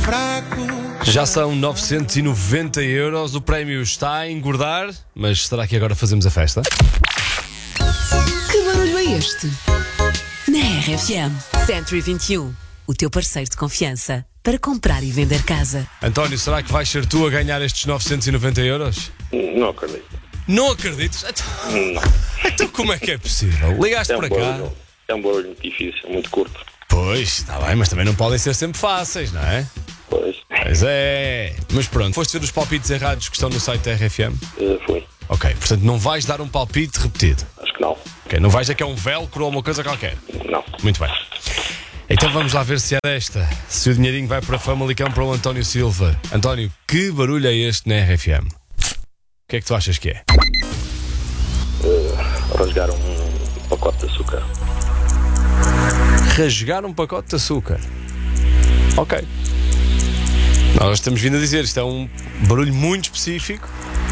fraco. Já são 990 euros, o prémio está a engordar, mas será que agora fazemos a festa? Que barulho é este? Na RFM 121, o teu parceiro de confiança para comprar e vender casa. António, será que vais ser tu a ganhar estes 990 euros? Não acredito. Não acreditas? Não. Então como é que é possível? Ligaste para cá? É um barulho muito difícil, muito curto. Pois, está bem, mas também não podem ser sempre fáceis, não é? Pois. Pois é. Mas pronto, foste ver os palpites errados que estão no site da RFM? Fui. Ok, portanto não vais dar um palpite repetido. Acho que não. Ok, não vais dizer que é um velcro ou uma coisa qualquer. Não. Muito bem. Então vamos lá ver se é desta. Se o dinheirinho vai para a Famalicão para o António Silva. António, que barulho é este na RFM? O que é que tu achas que é? Rasgar um pacote de açúcar. Rasgar um pacote de açúcar. Ok. Nós estamos vindo a dizer, isto é um barulho muito específico.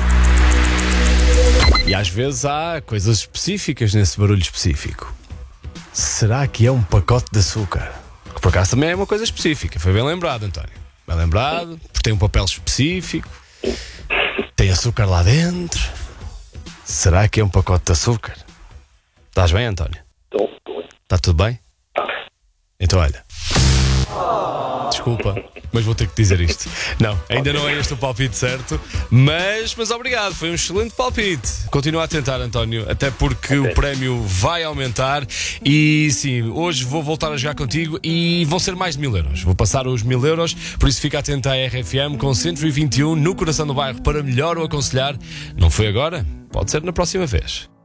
E às vezes há coisas específicas nesse barulho específico. Será que é um pacote de açúcar? Que por acaso também é uma coisa específica. Foi bem lembrado, António. Bem lembrado, porque tem um papel específico. Tem açúcar lá dentro. Será que é um pacote de açúcar? Estás bem, António? Estou. Está tudo bem? Então olha. Desculpa, mas vou ter que dizer isto. Não, ainda não é este o palpite certo. Mas obrigado, foi um excelente palpite. Continua a tentar, António, até porque o prémio vai aumentar. E sim, hoje vou voltar a jogar contigo e vão ser mais de 1000 euros. Vou passar os 1000 euros, por isso fica atento à RFM com 121 no coração do bairro para melhor o aconselhar. Não foi agora? Pode ser na próxima vez.